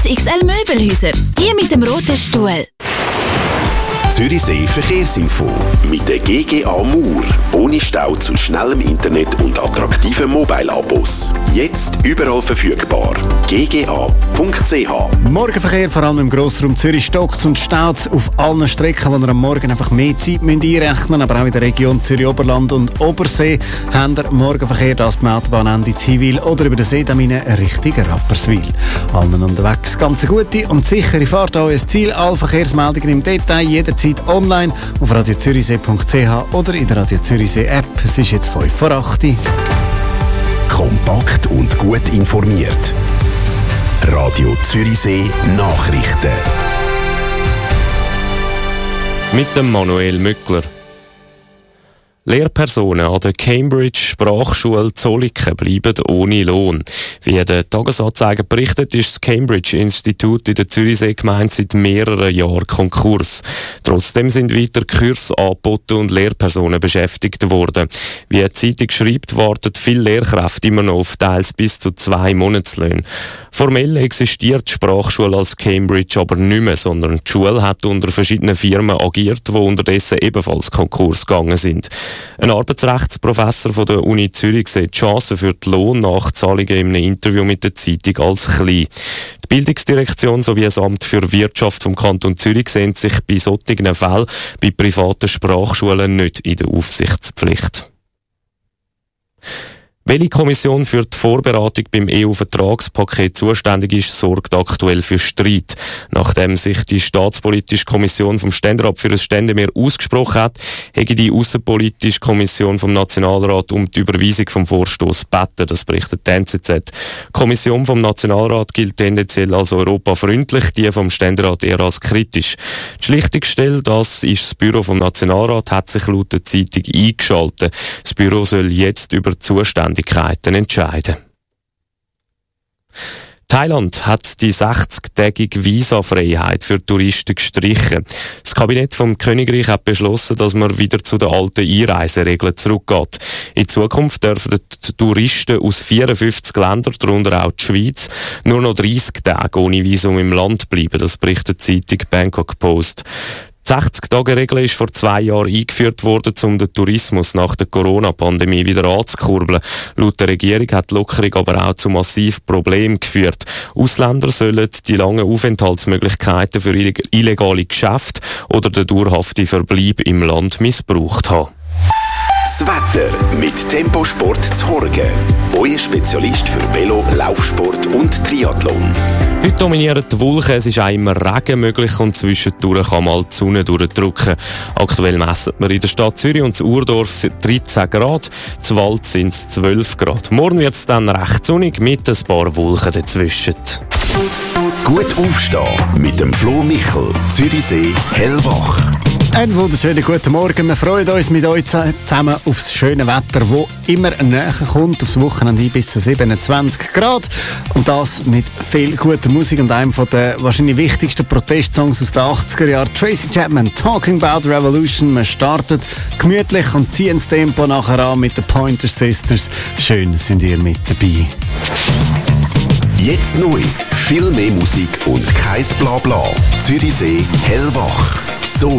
XXL Möbelhäuser. Die mit dem roten Stuhl. Zürichsee Verkehrsinfo mit der GGA Mauer. Ohne Stau zu schnellem Internet und attraktiven Mobile-Abos. Jetzt überall verfügbar. gga.ch. Morgenverkehr, vor allem im Grossraum Zürich, stockt und staut auf allen Strecken, wo ihr am Morgen einfach mehr Zeit einrechnen müsst. Aber auch in der Region Zürich-Oberland und Obersee haben wir Morgenverkehr, das beim Autobahnende Ziwil oder über den See Richtung Rapperswil. Allen unterwegs ganz eine gute und sichere Fahrt an euer Ziel. Alle Verkehrsmeldungen im Detail jederzeit online auf radiozürichsee.ch oder in der Radio Zürichsee App. Es ist jetzt 5:08. Kompakt und gut informiert. Radio Zürichsee Nachrichten. Mit dem Manuel Mückler. Lehrpersonen an der Cambridge Sprachschule Zolliken bleiben ohne Lohn. Wie der Tagesanzeiger berichtet, ist das Cambridge-Institut in der Zürichsee-Gemeinde seit mehreren Jahren Konkurs. Trotzdem sind weiter Kurse angeboten und Lehrpersonen beschäftigt worden. Wie die Zeitung schreibt, warten viele Lehrkräfte immer noch auf teils bis zu 2 Monatslöhne. Formell existiert die Sprachschule als Cambridge aber nicht mehr, sondern die Schule hat unter verschiedenen Firmen agiert, die unterdessen ebenfalls Konkurs gegangen sind. Ein Arbeitsrechtsprofessor von der Uni Zürich sieht die Chancen für die Lohnnachzahlungen in einem Interview mit der Zeitung als klein. Die Bildungsdirektion sowie das Amt für Wirtschaft vom Kanton Zürich sehen sich bei solchen Fällen bei privaten Sprachschulen nicht in der Aufsichtspflicht. Welche Kommission für die Vorberatung beim EU-Vertragspaket zuständig ist, sorgt aktuell für Streit. Nachdem sich die Staatspolitische Kommission vom Ständerat für ein Ständemehr ausgesprochen hat, hätte die Aussenpolitische Kommission vom Nationalrat um die Überweisung vom Vorstoß gebeten, das berichtet die NZZ. Die Kommission vom Nationalrat gilt tendenziell als europafreundlich, die vom Ständerat eher als kritisch. Die Schlichtungsstelle, das ist das Büro vom Nationalrat, hat sich laut der Zeitung eingeschaltet. Das Büro soll jetzt über die Zuständigkeiten entscheiden. Thailand hat die 60-tägige Visafreiheit für Touristen gestrichen. Das Kabinett vom Königreich hat beschlossen, dass man wieder zu den alten Einreiseregeln zurückgeht. In Zukunft dürfen die Touristen aus 54 Ländern, darunter auch die Schweiz, nur noch 30 Tage ohne Visum im Land bleiben. Das berichtet die Zeitung Bangkok Post. Die 60-Tage-Regel ist vor 2 Jahren eingeführt worden, um den Tourismus nach der Corona-Pandemie wieder anzukurbeln. Laut der Regierung hat die Lockerung aber auch zu massiven Problemen geführt. Ausländer sollen die langen Aufenthaltsmöglichkeiten für illegale Geschäfte oder den dauerhaften Verbleib im Land missbraucht haben. Das Wetter mit Temposport Zhorgen. Euer Spezialist für Velo, Laufsport und Triathlon. Heute dominieren die Wolken, es ist auch immer Regen möglich und zwischendurch kann mal die Sonne durchdrücken. Aktuell messen wir in der Stadt Zürich und in Urdorf 13 Grad, in Wald sind es 12 Grad. Morgen wird es dann recht sonnig mit ein paar Wolken dazwischen. Gut aufstehen mit dem Flo Michel, Zürichsee hellwach. Einen wunderschönen guten Morgen. Wir freuen uns mit euch zusammen auf das schöne Wetter, das immer näher kommt. Aufs Wochenende bis zu 27 Grad. Und das mit viel guter Musik und einem der wahrscheinlich wichtigsten Protestsongs aus den 80er Jahren. Tracy Chapman, Talking About Revolution. Wir starten gemütlich und ziehen das Tempo nachher an mit den Pointer Sisters. Schön sind ihr mit dabei. Jetzt neu. Viel mehr Musik und kein Blabla. Zürichsee hellwach. So